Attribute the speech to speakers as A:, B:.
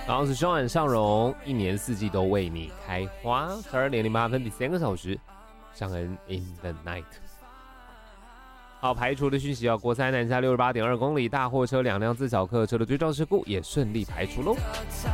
A: 刚刚是双晚尚荣，一年四季都为你开花。12:08第3个小时，尚恩 in the night。好，排除的讯息国3南下68.2公里大货车2辆自小客车的追撞事故也顺利排除喽。